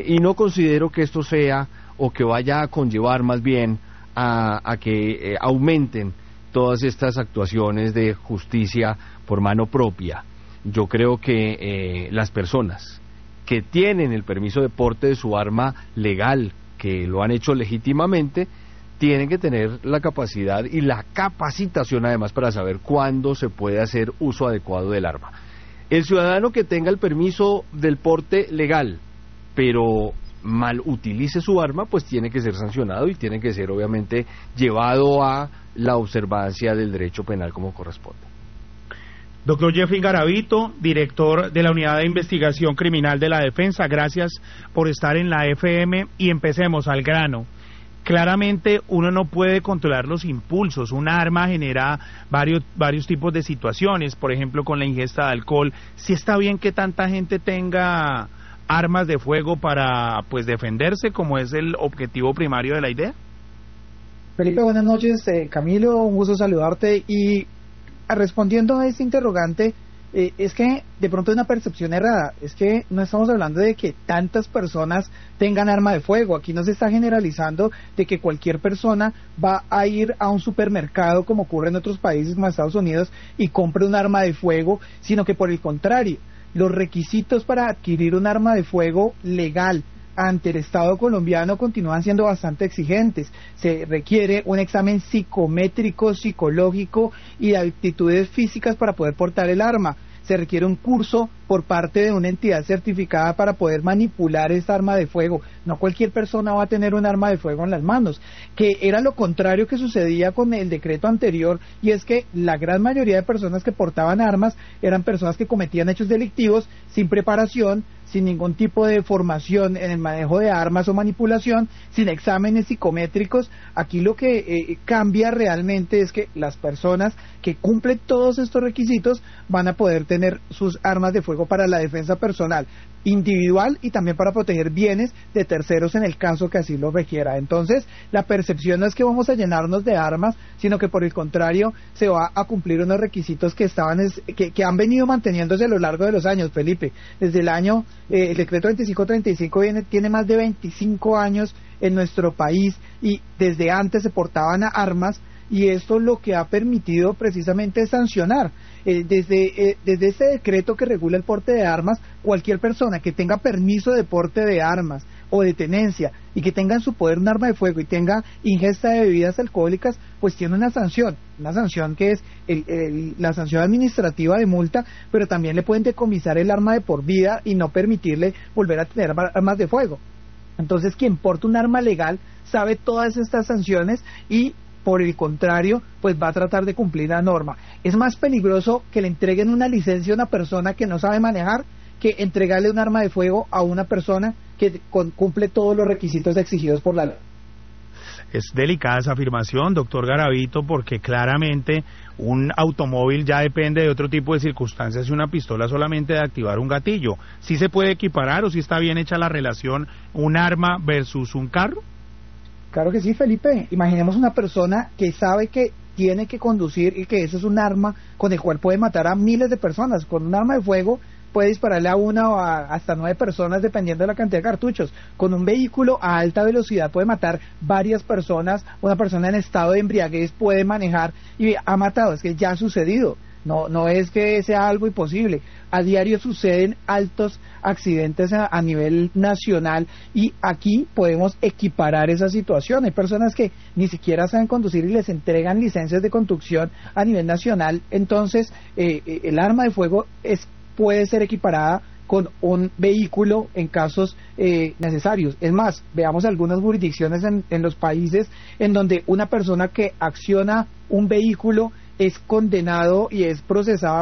y no considero que esto sea o que vaya a conllevar más bien a que aumenten todas estas actuaciones de justicia por mano propia. Yo creo que las personas que tienen el permiso de porte de su arma legal, que lo han hecho legítimamente, tienen que tener la capacidad y la capacitación además para saber cuándo se puede hacer uso adecuado del arma. El ciudadano que tenga el permiso del porte legal, pero mal utilice su arma, pues tiene que ser sancionado y tiene que ser obviamente llevado a la observancia del derecho penal como corresponde. Doctor Jeffrey Garavito, director de la Unidad de Investigación Criminal de la Defensa, gracias por estar en la FM y empecemos al grano. Claramente uno no puede controlar los impulsos, un arma genera varios tipos de situaciones, por ejemplo con la ingesta de alcohol. ¿Sí está bien que tanta gente tenga armas de fuego para pues defenderse, como es el objetivo primario de la idea? Felipe, buenas noches. Camilo, un gusto saludarte. Y respondiendo a este interrogante, es que de pronto hay una percepción errada. Es que no estamos hablando de que tantas personas tengan arma de fuego. Aquí no se está generalizando de que cualquier persona va a ir a un supermercado, como ocurre en otros países como Estados Unidos, y compre un arma de fuego, sino que por el contrario, los requisitos para adquirir un arma de fuego legal ante el Estado colombiano continúan siendo bastante exigentes. Se requiere un examen psicométrico, psicológico y de aptitudes físicas para poder portar el arma. Se requiere un curso por parte de una entidad certificada para poder manipular esta arma de fuego. No cualquier persona va a tener un arma de fuego en las manos, que era lo contrario que sucedía con el decreto anterior, y es que la gran mayoría de personas que portaban armas eran personas que cometían hechos delictivos sin preparación, sin ningún tipo de formación en el manejo de armas o manipulación, sin exámenes psicométricos. Aquí lo que cambia realmente es que las personas que cumplen todos estos requisitos van a poder tener sus armas de fuego para la defensa personal, individual y también para proteger bienes de terceros en el caso que así lo requiera. Entonces, la percepción no es que vamos a llenarnos de armas, sino que por el contrario se va a cumplir unos requisitos que han venido manteniéndose a lo largo de los años, Felipe. Desde el año, el decreto 2535 tiene más de 25 años en nuestro país, y desde antes se portaban armas, y esto lo que ha permitido precisamente es sancionar. Desde este decreto que regula el porte de armas, cualquier persona que tenga permiso de porte de armas o de tenencia y que tenga en su poder un arma de fuego y tenga ingesta de bebidas alcohólicas, pues tiene una sanción que es la sanción administrativa de multa, pero también le pueden decomisar el arma de por vida y no permitirle volver a tener armas de fuego. Entonces, quien porta un arma legal sabe todas estas sanciones y por el contrario, pues va a tratar de cumplir la norma. Es más peligroso que le entreguen una licencia a una persona que no sabe manejar que entregarle un arma de fuego a una persona que cumple todos los requisitos exigidos por la ley. Es delicada esa afirmación, doctor Garavito, porque claramente un automóvil ya depende de otro tipo de circunstancias y una pistola solamente de activar un gatillo. ¿Sí se puede equiparar o sí está bien hecha la relación un arma versus un carro? Claro que sí, Felipe. Imaginemos una persona que sabe que tiene que conducir y que eso es un arma con el cual puede matar a miles de personas. Con un arma de fuego puede dispararle a una o hasta 9 personas dependiendo de la cantidad de cartuchos. Con un vehículo a alta velocidad puede matar varias personas. Una persona en estado de embriaguez puede manejar y ha matado. Es que ya ha sucedido. No es que sea algo imposible. A diario suceden altos accidentes a nivel nacional y aquí podemos equiparar esa situación. Hay personas que ni siquiera saben conducir y les entregan licencias de conducción a nivel nacional. Entonces, el arma de fuego puede ser equiparada con un vehículo en casos necesarios. Es más, veamos algunas jurisdicciones en los países en donde una persona que acciona un vehículo es condenado y es procesado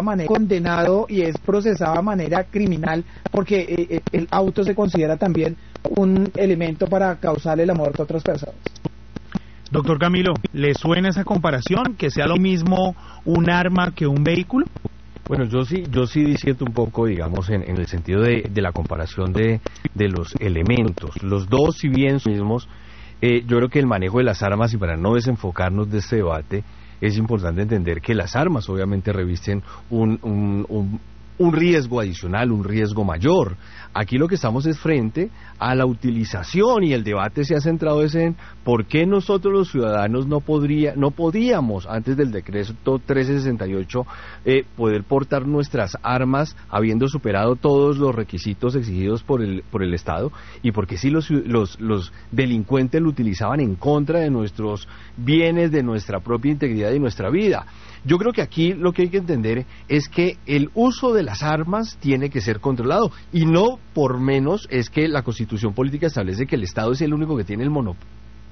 de manera criminal, porque el auto se considera también un elemento para causarle la muerte a otras personas. Doctor Camilo, ¿le suena esa comparación, que sea lo mismo un arma que un vehículo? Bueno, yo sí disiento un poco, digamos, en el sentido de la comparación de los elementos. Los dos, si bien son mismos, yo creo que el manejo de las armas, y para no desenfocarnos de este debate, es importante entender que las armas obviamente revisten un un riesgo adicional, un riesgo mayor. Aquí lo que estamos es frente a la utilización, y el debate se ha centrado en por qué nosotros los ciudadanos no podíamos antes del decreto 1368 poder portar nuestras armas habiendo superado todos los requisitos exigidos por el Estado, y por qué si los delincuentes lo utilizaban en contra de nuestros bienes, de nuestra propia integridad y nuestra vida. Yo creo que aquí lo que hay que entender es que el uso de las armas tiene que ser controlado, y no por menos es que la Constitución Política establece que el Estado es el único que tiene el monopolio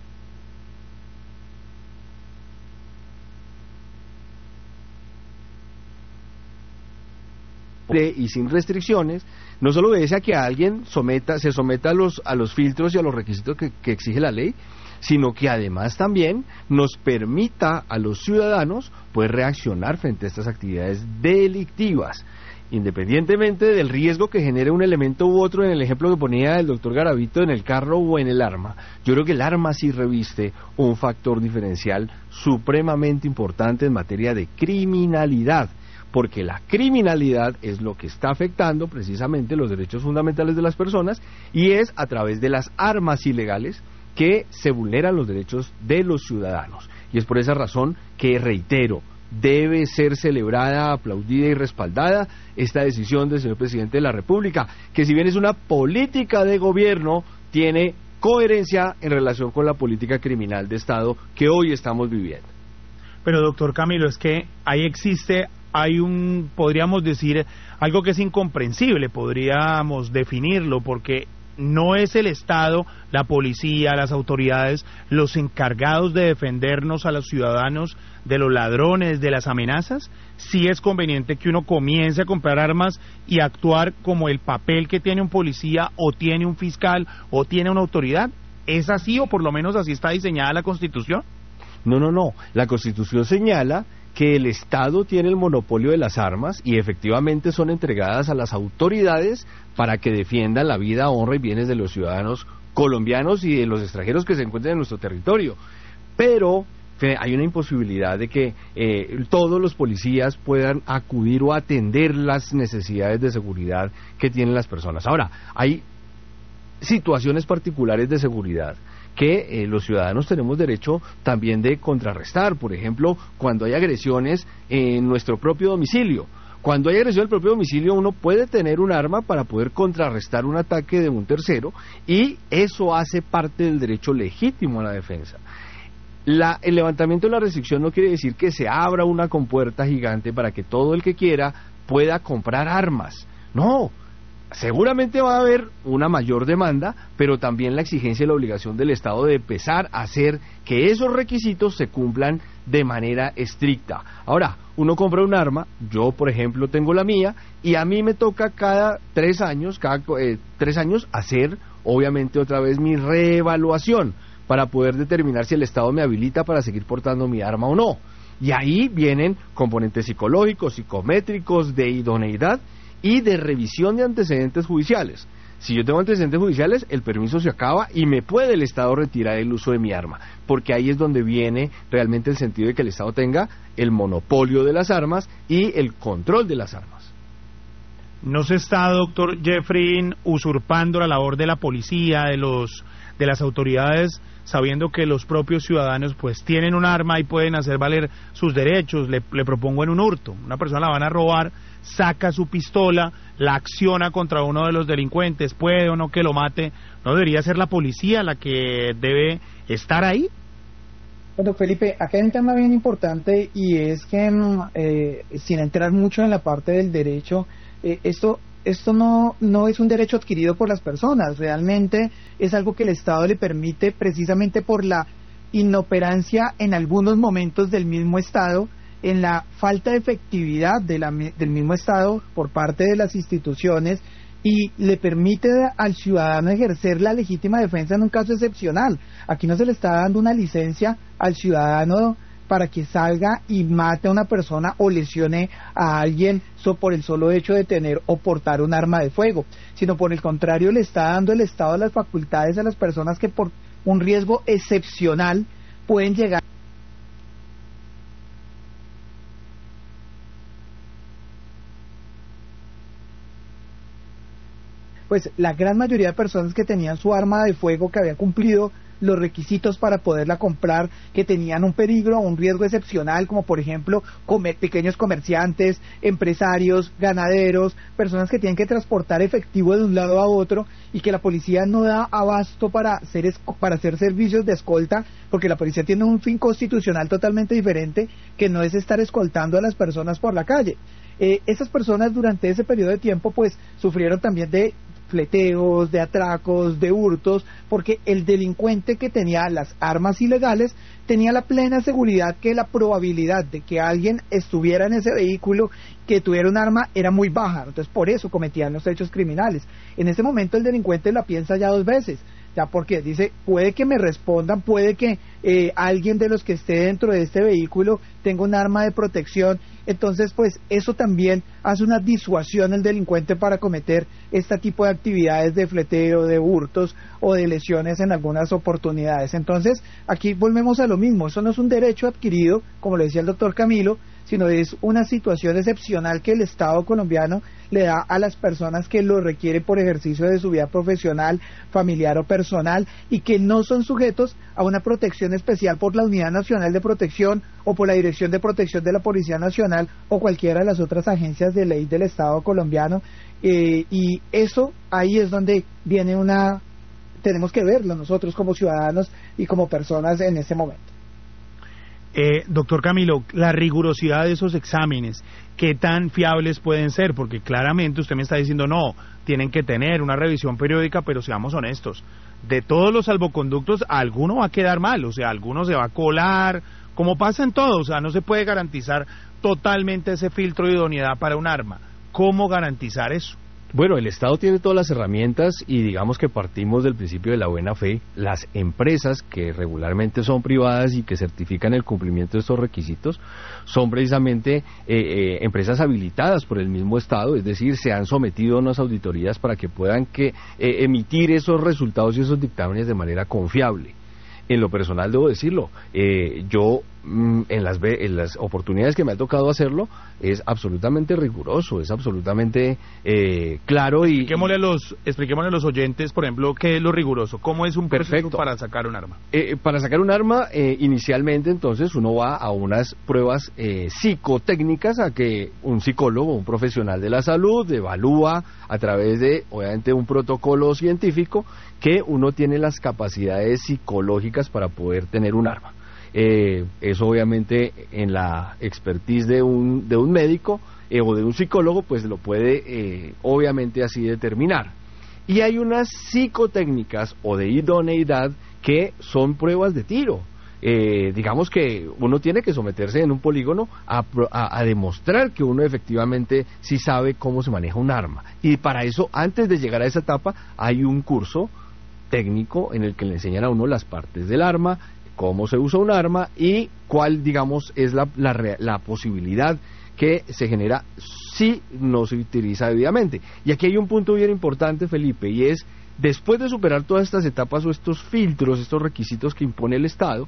y sin restricciones. No solo obedece a que alguien se someta a los filtros y a los requisitos que exige la ley, sino que además también nos permita a los ciudadanos poder reaccionar frente a estas actividades delictivas, independientemente del riesgo que genere un elemento u otro. En el ejemplo que ponía el doctor Garavito, en el carro o en el arma, yo creo que el arma sí reviste un factor diferencial supremamente importante en materia de criminalidad, porque la criminalidad es lo que está afectando precisamente los derechos fundamentales de las personas, y es a través de las armas ilegales que se vulneran los derechos de los ciudadanos. Y es por esa razón que, reitero, debe ser celebrada, aplaudida y respaldada esta decisión del señor presidente de la República, que si bien es una política de gobierno, tiene coherencia en relación con la política criminal de Estado que hoy estamos viviendo. Pero, doctor Camilo, es que podríamos decir, algo que es incomprensible, podríamos definirlo, porque no es el Estado, la policía, las autoridades, los encargados de defendernos a los ciudadanos de los ladrones, de las amenazas. Sí es conveniente que uno comience a comprar armas y actuar como el papel que tiene un policía, o tiene un fiscal, o tiene una autoridad. ¿Es así, o por lo menos así está diseñada la Constitución? No. La Constitución señala que el Estado tiene el monopolio de las armas, y efectivamente son entregadas a las autoridades para que defiendan la vida, honra y bienes de los ciudadanos colombianos y de los extranjeros que se encuentren en nuestro territorio. Pero hay una imposibilidad de que todos los policías puedan acudir o atender las necesidades de seguridad que tienen las personas. Ahora, hay situaciones particulares de seguridad que los ciudadanos tenemos derecho también de contrarrestar. Por ejemplo, cuando hay agresiones en nuestro propio domicilio. Cuando hay agresión en el propio domicilio, uno puede tener un arma para poder contrarrestar un ataque de un tercero, y eso hace parte del derecho legítimo a la defensa. El levantamiento de la restricción no quiere decir que se abra una compuerta gigante para que todo el que quiera pueda comprar armas. No. Seguramente va a haber una mayor demanda, pero también la exigencia y la obligación del Estado de empezar a hacer que esos requisitos se cumplan de manera estricta. Ahora, uno compra un arma, yo por ejemplo tengo la mía, y a mí me toca cada 3 años hacer obviamente otra vez mi reevaluación para poder determinar si el Estado me habilita para seguir portando mi arma o no. Y ahí vienen componentes psicológicos, psicométricos, de idoneidad y de revisión de antecedentes judiciales. Si yo tengo antecedentes judiciales, el permiso se acaba y me puede el Estado retirar el uso de mi arma, porque ahí es donde viene realmente el sentido de que el Estado tenga el monopolio de las armas y el control de las armas. ¿No se está, doctor Jeffrey, usurpando la labor de la policía, de las autoridades, sabiendo que los propios ciudadanos pues tienen un arma y pueden hacer valer sus derechos? Le propongo en un hurto, una persona la van a robar, saca su pistola, la acciona contra uno de los delincuentes, puede o no que lo mate. ¿No debería ser la policía la que debe estar ahí? Bueno, Felipe, acá hay un tema bien importante, y es que sin entrar mucho en la parte del derecho, esto no es un derecho adquirido por las personas, realmente es algo que el Estado le permite, precisamente por la inoperancia en algunos momentos del mismo Estado, en la falta de efectividad del mismo Estado por parte de las instituciones, y le permite al ciudadano ejercer la legítima defensa en un caso excepcional. Aquí no se le está dando una licencia al ciudadano para que salga y mate a una persona o lesione a alguien por el solo hecho de tener o portar un arma de fuego, sino por el contrario le está dando el Estado las facultades a las personas que por un riesgo excepcional pueden llegar pues la gran mayoría de personas que tenían su arma de fuego, que habían cumplido los requisitos para poderla comprar, que tenían un peligro o un riesgo excepcional, como por ejemplo pequeños comerciantes, empresarios, ganaderos, personas que tienen que transportar efectivo de un lado a otro y que la policía no da abasto para hacer servicios de escolta, porque la policía tiene un fin constitucional totalmente diferente, que no es estar escoltando a las personas por la calle. Esas personas durante ese periodo de tiempo pues sufrieron también de fleteos, de atracos, de hurtos, porque el delincuente que tenía las armas ilegales tenía la plena seguridad que la probabilidad de que alguien estuviera en ese vehículo que tuviera un arma era muy baja, entonces por eso cometían los hechos criminales. En ese momento el delincuente la piensa ya 2 veces, ya porque dice, puede que me respondan, puede que alguien de los que esté dentro de este vehículo tenga un arma de protección, entonces pues eso también hace una disuasión al delincuente para cometer este tipo de actividades de fleteo, de hurtos o de lesiones en algunas oportunidades. Entonces aquí volvemos a lo mismo, eso no es un derecho adquirido, como lo decía el doctor Camilo, sino es una situación excepcional que el Estado colombiano le da a las personas que lo requieren por ejercicio de su vida profesional, familiar o personal, y que no son sujetos a una protección especial por la Unidad Nacional de Protección o por la Dirección de Protección de la Policía Nacional o cualquiera de las otras agencias de ley del Estado colombiano, y eso ahí es donde viene tenemos que verlo nosotros como ciudadanos y como personas en ese momento. Doctor Camilo, la rigurosidad de esos exámenes, ¿qué tan fiables pueden ser? Porque claramente usted me está diciendo, no, tienen que tener una revisión periódica, pero seamos honestos, de todos los salvoconductos, alguno va a quedar mal, o sea, alguno se va a colar, como pasa en todo, o sea, no se puede garantizar totalmente ese filtro de idoneidad para un arma. ¿Cómo garantizar eso? Bueno, el Estado tiene todas las herramientas y digamos que partimos del principio de la buena fe. Las empresas que regularmente son privadas y que certifican el cumplimiento de estos requisitos son precisamente empresas habilitadas por el mismo Estado, es decir, se han sometido a unas auditorías para que puedan emitir esos resultados y esos dictámenes de manera confiable. En lo personal debo decirlo, yo en las oportunidades que me ha tocado hacerlo es absolutamente riguroso, es absolutamente claro y expliquémosle a los oyentes, por ejemplo, qué es lo riguroso, cómo es un proceso para sacar un arma. Para sacar un arma, inicialmente entonces uno va a unas pruebas psicotécnicas a que un psicólogo, un profesional de la salud, evalúa a través de, obviamente, un protocolo científico que uno tiene las capacidades psicológicas para poder tener un arma. Eso obviamente en la expertise de un médico o de un psicólogo pues lo puede obviamente así determinar. Y hay unas psicotécnicas o de idoneidad que son pruebas de tiro. Digamos que uno tiene que someterse en un polígono a demostrar que uno efectivamente sí sabe cómo se maneja un arma. Y para eso, antes de llegar a esa etapa, hay un curso técnico en el que le enseñan a uno las partes del arma, cómo se usa un arma y cuál, digamos, es la posibilidad que se genera si no se utiliza debidamente. Y aquí hay un punto bien importante, Felipe, y es, después de superar todas estas etapas o estos filtros, estos requisitos que impone el Estado,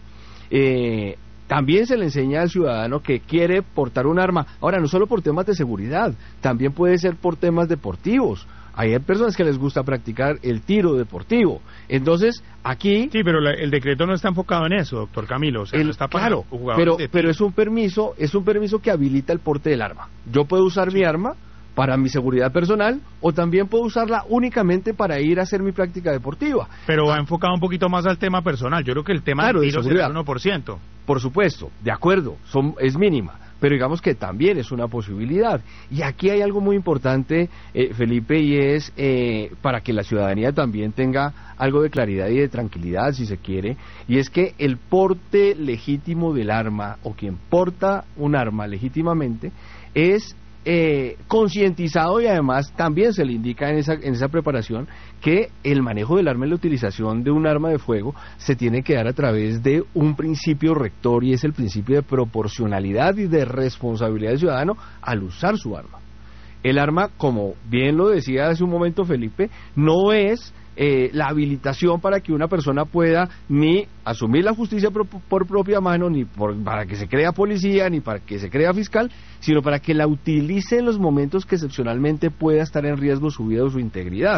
también se le enseña al ciudadano que quiere portar un arma. Ahora, no solo por temas de seguridad, también puede ser por temas deportivos. Hay personas que les gusta practicar el tiro deportivo. Entonces, aquí... Sí, pero el decreto no está enfocado en eso, doctor Camilo. O sea, no está para claro, pero es un permiso que habilita el porte del arma. Yo puedo usar mi arma para mi seguridad personal o también puedo usarla únicamente para ir a hacer mi práctica deportiva. Pero va enfocado un poquito más al tema personal. Yo creo que el tema del tiro es el 1%. Por supuesto, de acuerdo, es mínima. Pero digamos que también es una posibilidad. Y aquí hay algo muy importante, Felipe, y es para que la ciudadanía también tenga algo de claridad y de tranquilidad, si se quiere, y es que el porte legítimo del arma, o quien porta un arma legítimamente, es concientizado y además también se le indica en esa preparación que el manejo del arma y la utilización de un arma de fuego se tiene que dar a través de un principio rector y es el principio de proporcionalidad y de responsabilidad del ciudadano al usar su arma. El arma, como bien lo decía hace un momento Felipe, no es la habilitación para que una persona pueda ni asumir la justicia por propia mano, ni para que se crea policía, ni para que se crea fiscal, sino para que la utilice en los momentos que excepcionalmente pueda estar en riesgo su vida o su integridad.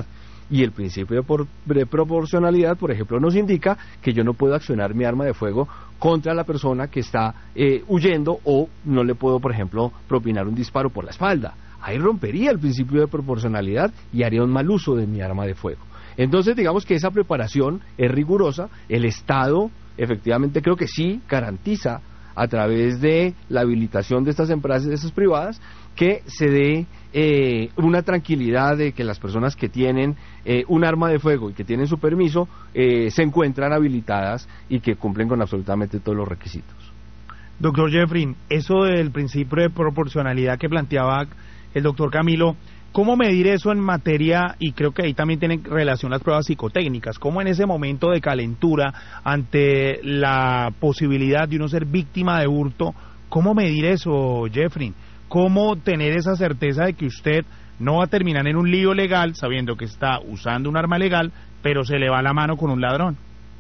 Y el principio de proporcionalidad, por ejemplo, nos indica que yo no puedo accionar mi arma de fuego contra la persona que está huyendo, o no le puedo, por ejemplo, propinar un disparo por la espalda. Ahí rompería el principio de proporcionalidad y haría un mal uso de mi arma de fuego. Entonces, digamos que esa preparación es rigurosa. El Estado, efectivamente, creo que sí garantiza, a través de la habilitación de estas empresas privadas, que se dé una tranquilidad de que las personas que tienen un arma de fuego y que tienen su permiso se encuentran habilitadas y que cumplen con absolutamente todos los requisitos. Doctor Jeffrey, eso del principio de proporcionalidad que planteaba el doctor Camilo, ¿cómo medir eso en materia? Y creo que ahí también tienen relación las pruebas psicotécnicas. ¿Cómo en ese momento de calentura, ante la posibilidad de uno ser víctima de hurto, cómo medir eso, Jeffrey? ¿Cómo tener esa certeza de que usted no va a terminar en un lío legal sabiendo que está usando un arma legal, pero se le va la mano con un ladrón?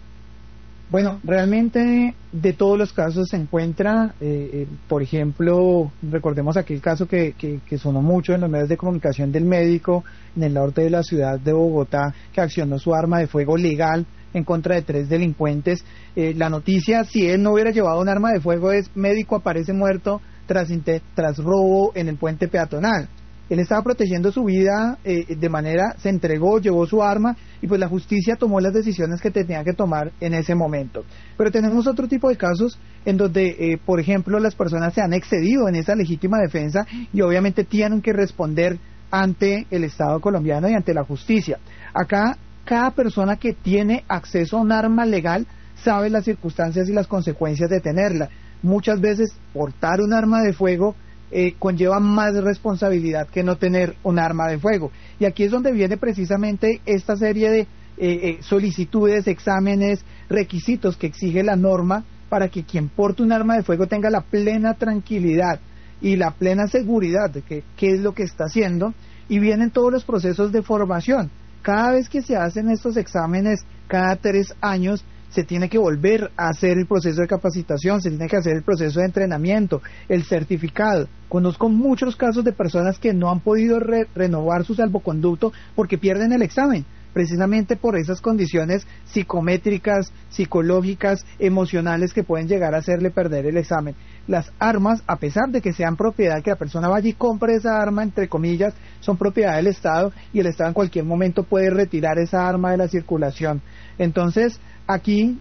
Bueno, realmente de todos los casos se encuentra, por ejemplo, recordemos aquel caso que sonó mucho en los medios de comunicación del médico en el norte de la ciudad de Bogotá, que accionó su arma de fuego legal en contra de 3 delincuentes. La noticia, si él no hubiera llevado un arma de fuego, es: médico aparece muerto tras robo en el puente peatonal. Él estaba protegiendo su vida, se entregó, llevó su arma, y pues la justicia tomó las decisiones que tenía que tomar en ese momento. Pero tenemos otro tipo de casos en donde, por ejemplo, las personas se han excedido en esa legítima defensa y obviamente tienen que responder ante el Estado colombiano y ante la justicia. Acá, cada persona que tiene acceso a un arma legal sabe las circunstancias y las consecuencias de tenerla. Muchas veces portar un arma de fuego conlleva más responsabilidad que no tener un arma de fuego, y aquí es donde viene precisamente esta serie de solicitudes, exámenes, requisitos que exige la norma para que quien porte un arma de fuego tenga la plena tranquilidad y la plena seguridad de qué es lo que está haciendo. Y vienen todos los procesos de formación. Cada vez que se hacen estos exámenes, cada 3 años, se tiene que volver a hacer el proceso de capacitación, se tiene que hacer el proceso de entrenamiento, el certificado. Conozco muchos casos de personas que no han podido renovar su salvoconducto porque pierden el examen, precisamente por esas condiciones psicométricas, psicológicas, emocionales que pueden llegar a hacerle perder el examen. Las armas, a pesar de que sean propiedad, que la persona vaya y compre esa arma, entre comillas, son propiedad del Estado, y el Estado en cualquier momento puede retirar esa arma de la circulación. Entonces, aquí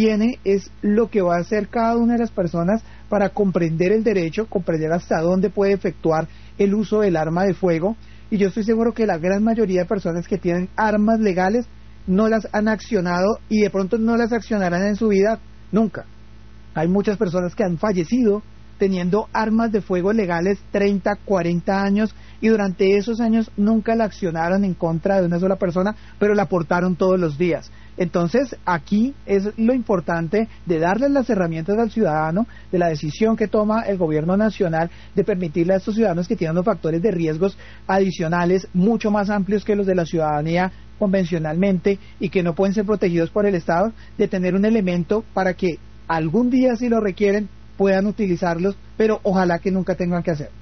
es lo que va a hacer cada una de las personas para comprender el derecho, comprender hasta dónde puede efectuar el uso del arma de fuego. Y yo estoy seguro que la gran mayoría de personas que tienen armas legales no las han accionado, y de pronto no las accionarán en su vida nunca. Hay muchas personas que han fallecido teniendo armas de fuego legales 30, 40 años, y durante esos años nunca la accionaron en contra de una sola persona, pero la portaron todos los días. Entonces, aquí es lo importante de darles las herramientas al ciudadano, de la decisión que toma el gobierno nacional de permitirle a estos ciudadanos que tienen unos factores de riesgos adicionales mucho más amplios que los de la ciudadanía convencionalmente y que no pueden ser protegidos por el Estado, de tener un elemento para que algún día, si lo requieren, puedan utilizarlos, pero ojalá que nunca tengan que hacer.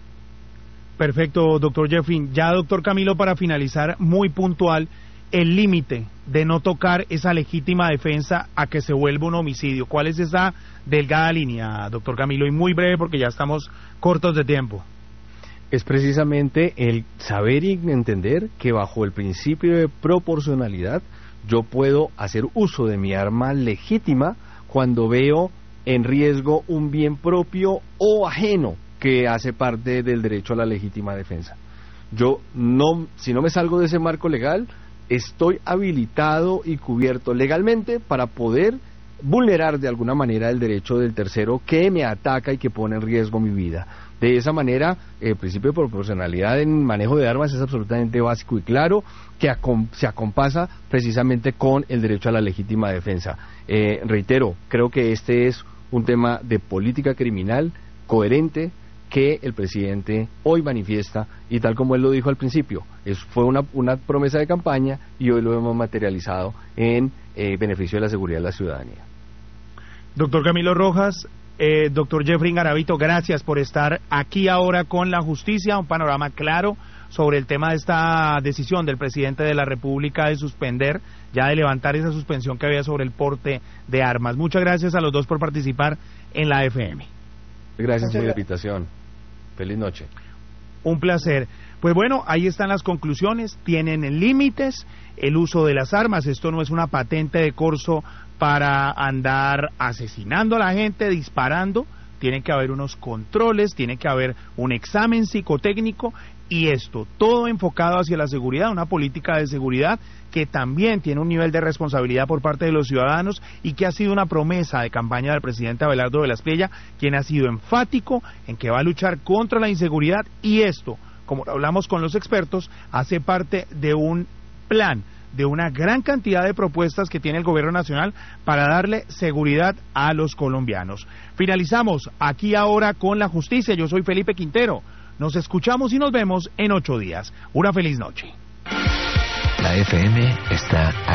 Perfecto, doctor Jeffrey. Ya, doctor Camilo, para finalizar, muy puntual, el límite de no tocar esa legítima defensa a que se vuelva un homicidio. ¿Cuál es esa delgada línea, doctor Camilo? Y muy breve, porque ya estamos cortos de tiempo. Es precisamente el saber y entender que bajo el principio de proporcionalidad yo puedo hacer uso de mi arma legítima cuando veo en riesgo un bien propio o ajeno que hace parte del derecho a la legítima defensa. Yo no, si no me salgo de ese marco legal, estoy habilitado y cubierto legalmente para poder vulnerar de alguna manera el derecho del tercero que me ataca y que pone en riesgo mi vida. De esa manera, el principio de proporcionalidad en manejo de armas es absolutamente básico y claro, que se acompasa precisamente con el derecho a la legítima defensa. Reitero, creo que este es un tema de política criminal coherente que el presidente hoy manifiesta, y tal como él lo dijo al principio, fue una promesa de campaña y hoy lo hemos materializado en beneficio de la seguridad de la ciudadanía. Doctor Camilo Rojas, doctor Jeffrey Garavito, gracias por estar aquí ahora con la justicia, un panorama claro sobre el tema de esta decisión del presidente de la República de suspender, ya de levantar esa suspensión que había sobre el porte de armas. Muchas gracias a los dos por participar en la FM. Gracias por la invitación. Feliz noche. Un placer. Pues bueno, ahí están las conclusiones. Tienen límites el uso de las armas. Esto no es una patente de corso para andar asesinando a la gente, disparando. Tiene que haber unos controles, tiene que haber un examen psicotécnico y esto, todo enfocado hacia la seguridad, una política de seguridad que también tiene un nivel de responsabilidad por parte de los ciudadanos y que ha sido una promesa de campaña del presidente Abelardo Velasco, quien ha sido enfático en que va a luchar contra la inseguridad y esto, como hablamos con los expertos, hace parte de un plan, de una gran cantidad de propuestas que tiene el gobierno nacional para darle seguridad a los colombianos. Finalizamos aquí ahora con la justicia. Yo soy Felipe Quintero. Nos escuchamos y nos vemos en 8 días. Una feliz noche. La FM está